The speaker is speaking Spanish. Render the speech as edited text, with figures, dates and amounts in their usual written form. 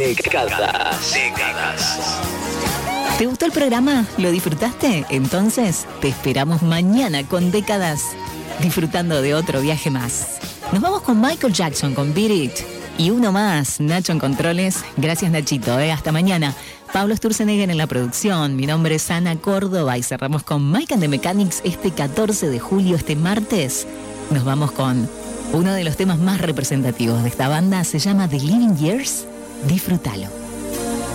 Décadas. ¿Te gustó el programa? ¿Lo disfrutaste? Entonces, te esperamos mañana con Décadas, disfrutando de otro viaje más. Nos vamos con Michael Jackson, con Beat It. Y uno más, Nacho en controles. Gracias, Nachito. Hasta mañana. Pablo Sturzenegger en la producción. Mi nombre es Ana Córdoba y cerramos con Mike and the Mechanics este 14 de julio, este martes. Nos vamos con uno de los temas más representativos de esta banda. Se llama The Living Years. Disfrútalo.